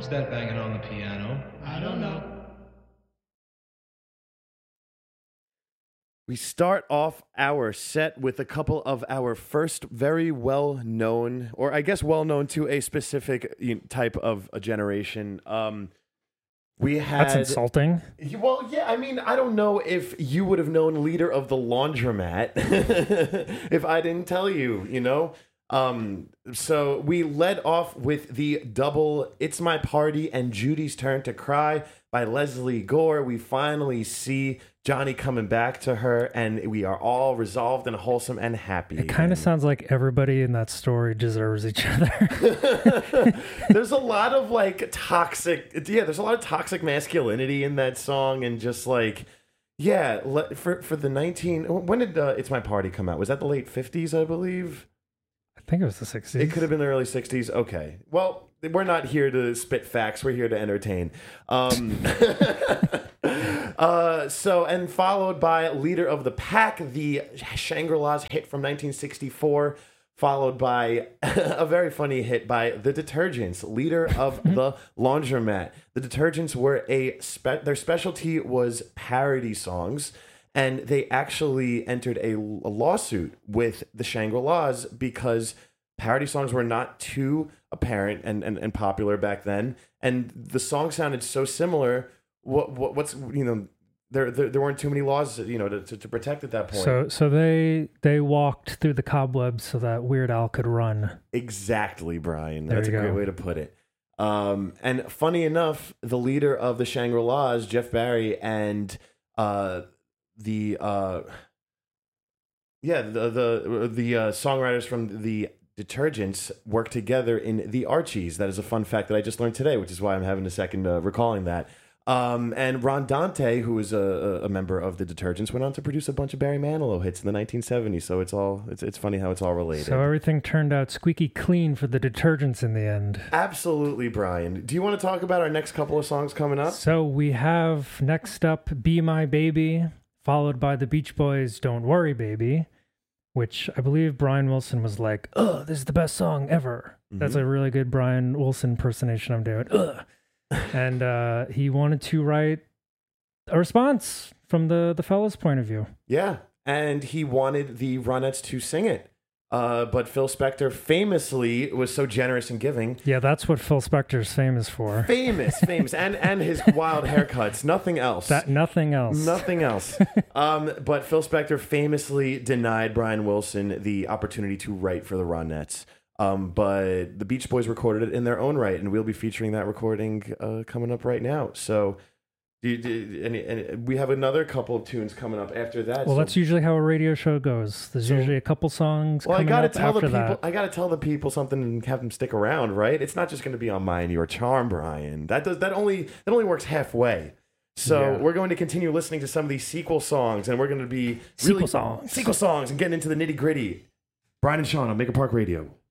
Who's that banging on the piano? I don't know. We start off our set with a couple of our first very well-known, or I guess well-known to a specific type of a generation. We had... That's insulting. Well, yeah, I mean, I don't know if you would have known Leader of the Laundromat if I didn't tell you, you know? So we led off with the double It's My Party and Judy's Turn to Cry by Leslie Gore. We finally see Johnny coming back to her, and we are all resolved and wholesome and happy. It kind of sounds like everybody in that story deserves each other. There's a lot of like toxic, there's a lot of toxic masculinity in that song, and just like, yeah, for the when did It's My Party come out? Was that the late 50s, I believe? I think it was the 60s. It could have been the early 60s. Okay. Well, we're not here to spit facts. We're here to entertain. And followed by Leader of the Pack, the Shangri-La's hit from 1964, followed by a very funny hit by The Detergents, Leader of the Laundromat. The Detergents were their specialty was parody songs. And they actually entered a lawsuit with the Shangri-Las because parody songs were not too apparent and popular back then. And the song sounded so similar. There weren't too many laws, to protect at that point. So they walked through the cobwebs so that Weird Al could run. Exactly, Brian. There That's a you great go. way to put it. And funny enough, the leader of the Shangri-Las, Jeff Barry, and the songwriters from the Detergents work together in the Archies. That is a fun fact that I just learned today, which is why I'm having a second recalling that. And Ron Dante, who is a member of the Detergents, went on to produce a bunch of Barry Manilow hits in the 1970s. So it's funny how it's all related. So everything turned out squeaky clean for the Detergents in the end. Absolutely, Brian. Do you want to talk about our next couple of songs coming up? So we have next up Be My Baby, followed by the Beach Boys' Don't Worry Baby, which I believe Brian Wilson was like, "Ugh, this is the best song ever." Mm-hmm. That's a really good Brian Wilson impersonation I'm doing. Ugh. And he wanted to write a response from the fella's point of view. Yeah, and he wanted the Ronettes to sing it. But Phil Spector famously was so generous in giving. Yeah, that's what Phil Spector's famous for. Famous. And his wild haircuts. Nothing else. Nothing else. But Phil Spector famously denied Brian Wilson the opportunity to write for the Ronettes. But the Beach Boys recorded it in their own right, and we'll be featuring that recording coming up right now. So and we have another couple of tunes coming up after that. Well, that's usually how a radio show goes. There's usually a couple songs coming up after that. I gotta tell the people something and have them stick around, right? It's not just going to be on Mine Your Charm, Brian. That only works halfway. So we're going to continue listening to some of these sequel songs, and we're going to be sequel songs and getting into the nitty gritty. Brian and Sean on Maker Park Radio.